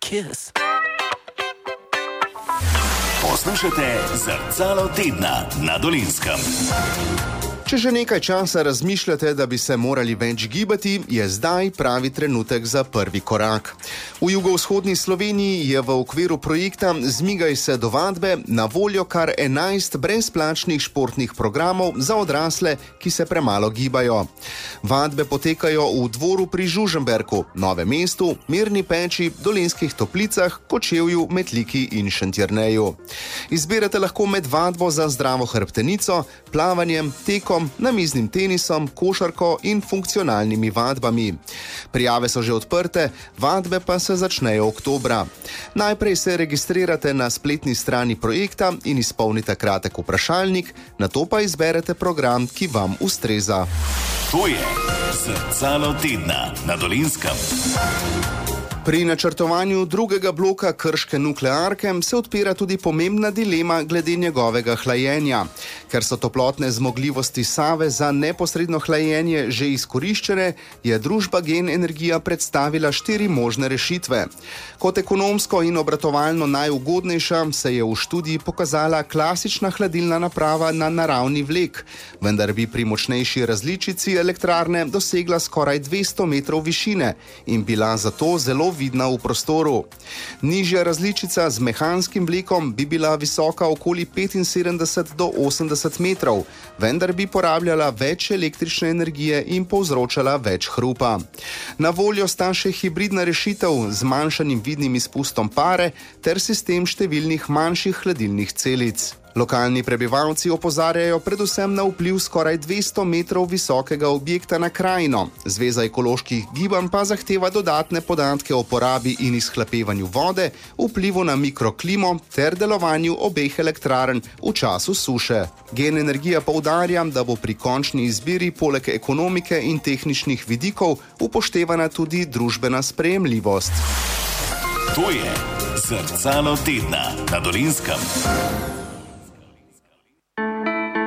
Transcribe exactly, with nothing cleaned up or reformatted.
kiss. Poslušajte Zrcalo tedna na Dolenjskem. Če že nekaj časa razmišljate, da bi se morali več gibati, je zdaj pravi trenutek za prvi korak. V jugovzhodni Sloveniji je v okviru projekta Zmigaj se do vadbe na voljo kar enajst brezplačnih športnih programov za odrasle, ki se premalo gibajo. Vadbe potekajo v Dvoru pri Žužemberku, Novem mestu, Mirni Peči, Dolenjskih Toplicah, Kočevju, Metliki in Šentjerneju. Izbirate lahko med vadbo za zdravo hrbtenico, plavanjem, tekom, namiznim tenisom, košarko in funkcionalnimi vadbami. Prijave so že odprte, vadbe pa se začnejo oktobra. Najprej se registrirate na spletni strani projekta in izpolnite kratek vprašalnik, nato pa izberete program, ki vam ustreza. To je Zrcalo tedna na Dolenjskem. Pri načrtovanju drugega bloka krške nuklearke se odpira tudi pomembna dilema glede njegovega hlajenja. Ker so toplotne zmogljivosti Save za neposredno hlajenje že izkoriščene, je družba Gen Energija predstavila štiri možne rešitve. Kot ekonomsko in obratovalno najugodnejša se je v študiji pokazala klasična hladilna naprava na naravni vlek, vendar bi pri močnejši različici elektrarne dosegla skoraj dvesto metrov višine in bila zato zelo vidna v prostoru. Nižja različica z mehanskim vlekom bi bila visoka okoli petinsedemdeset do osemdeset metrov, vendar bi porabljala več električne energije in povzročala več hrupa. Na voljo sta še hibridna rešitev z manjšanim vidnim izpustom pare ter sistem številnih manjših hladilnih celic. Lokalni prebivalci opozarjajo predvsem na vpliv skoraj dvesto metrov visokega objekta na krajino. Zveza ekoloških gibanj pa zahteva dodatne podatke o porabi in izhlapevanju vode, vplivu na mikroklimo ter delovanju obeh elektrarn v času suše. Gen Energija poudarja, da bo pri končni izbiri poleg ekonomike in tehničnih vidikov upoštevana tudi družbena sprejemljivost. To je Zrcalo tedna na Dolenjskem.